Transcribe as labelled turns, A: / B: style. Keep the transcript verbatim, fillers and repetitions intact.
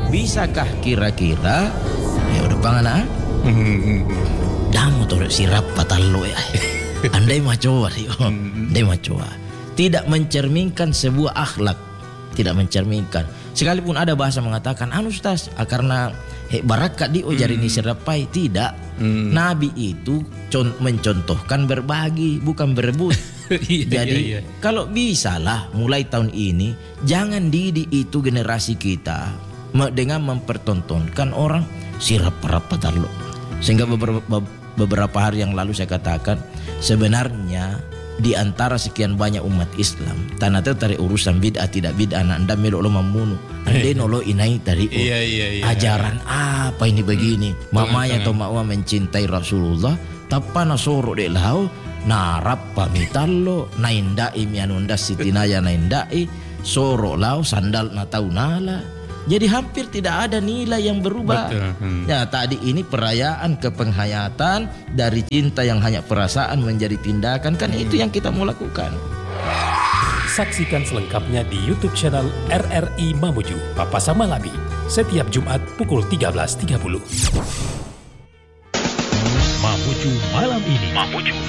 A: bisakah kira-kira ya udah pangana damu tuh sirap patallo ya. Andai macoa sih, oh, andai macoa. Tidak mencerminkan sebuah akhlak, tidak mencerminkan. Sekalipun ada bahasa mengatakan, anu Ustaz, ah, karena he, barakat di ojari ini serapai, tidak. Hmm. Nabi itu con- mencontohkan berbagi, bukan berebut.
B: Iya,
A: Jadi
B: iya, iya.
A: kalau bisa lah mulai tahun ini jangan didik itu generasi kita me- dengan mempertontonkan orang sirap patallo. Sehingga beberapa beberapa hari yang lalu saya katakan sebenarnya di antara sekian banyak umat Islam tanah tertarik urusan bid'ah tidak bid'ah anda melok lo membunuh anda nolo inai tari oh,
B: Iya, iya, iya.
A: ajaran apa ini begini hmm. mamanya atau mawa mencintai Rasulullah tapana soro de lau narap pamitallo naindai mianunda sitinaya naindai soro lau sandal na taunala. Jadi hampir tidak ada nilai yang berubah. Hmm. Ya tadi ini perayaan kepenghayatan dari cinta yang hanya perasaan menjadi tindakan, kan hmm. itu yang kita mau lakukan.
C: Saksikan selengkapnya di YouTube channel R R I Mamuju Papasa Malabi setiap Jumat pukul tiga belas tiga puluh. Mamuju malam ini. Mamuju